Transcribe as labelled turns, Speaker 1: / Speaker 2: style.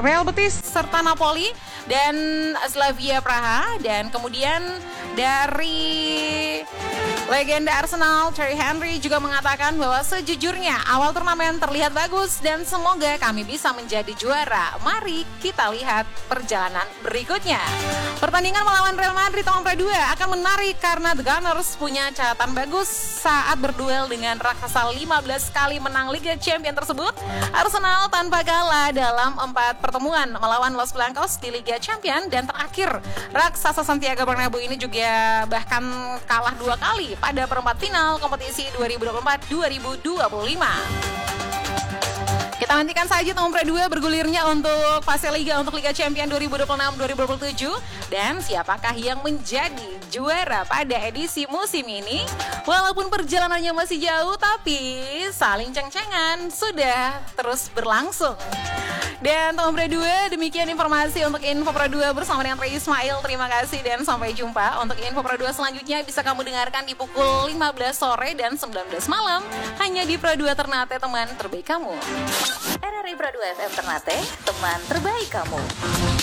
Speaker 1: Real Betis serta Napoli dan Slavia Praha. Dan kemudian dari legenda Arsenal Thierry Henry juga mengatakan bahwa sejujurnya awal turnamen terlihat bagus dan semoga kami bisa menjadi juara. Mari kita lihat perjalanan berikutnya. Pertandingan melawan Real Madrid Nomor 2 akan menarik karena The Gunners punya catatan bagus saat berduel dengan raksasa 15 kali menang Liga Champions tersebut. Arsenal tanpa kalah dalam 4 pertemuan melawan Los Blancos di Liga Champions, dan terakhir raksasa Santiago Bernabeu ini juga bahkan kalah 2 kali pada perempat final kompetisi 2024-2025. Kita nantikan saja nomor 2 bergulirnya untuk fase Liga untuk Liga Champions 2026-2027 dan siapakah yang menjadi juara pada edisi musim ini. Walaupun perjalanannya masih jauh, tapi saling ceng-cengan sudah terus berlangsung. Dan nomor 2, demikian informasi untuk Info Pro 2 bersama dengan Ray Ismail. Terima kasih dan sampai jumpa. Untuk Info Pro 2 selanjutnya bisa kamu dengarkan di pukul 15 sore dan 19 malam hanya di Pro 2 Ternate, teman terbaik kamu.
Speaker 2: RRI Pro 2 FM Ternate, teman terbaik kamu.